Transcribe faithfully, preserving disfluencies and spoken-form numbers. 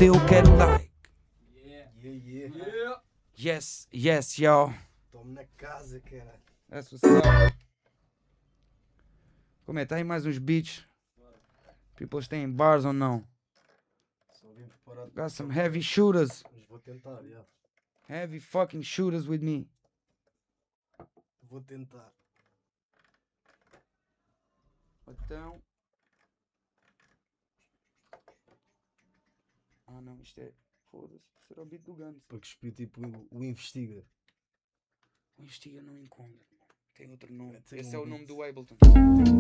deu, quero like. Yeah, yeah, yeah. Yes, yes, y'all. Tome na casa, caralho. That's what's up. Como é? Tá aí mais uns beats? People têm bars ou não? Só vim preparado. Got some heavy shooters. Mas vou tentar, já. Heavy fucking shooters with me. Vou tentar. Então. Ah não, isto é. Foda-se. Isto era o beat do Guns. Para cuspir tipo o, o investiga. O Investiga não encontra. Tem outro nome. Tem Esse um é o nome beat. do Ableton. Tem um